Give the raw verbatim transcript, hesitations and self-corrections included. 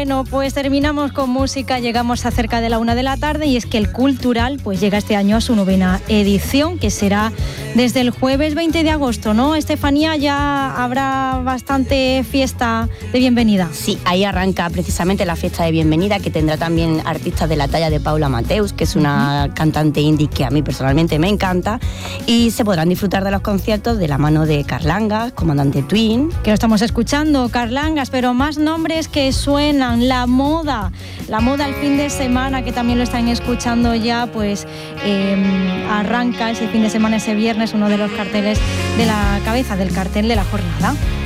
Bueno, pues terminamos con música, llegamos a cerca de la una de la tarde y es que el Cultural pues llega este año a su novena edición, que será desde el jueves veinte de agosto, ¿no? Estefanía, ya habrá bastante fiesta de bienvenida. Sí, ahí arranca precisamente la fiesta de bienvenida, que tendrá también artistas de la talla de Paula Mateus, que es una uh-huh. cantante indie que a mí personalmente me encanta, y se podrán disfrutar de los conciertos de la mano de Carlangas, Comandante Twin. Que lo estamos escuchando, Carlangas, pero más nombres que suenan, La Moda, La Moda el fin de semana, que también lo están escuchando ya, pues eh, arranca ese fin de semana, ese viernes, uno de los carteles de la cabeza del cartel de la jornada.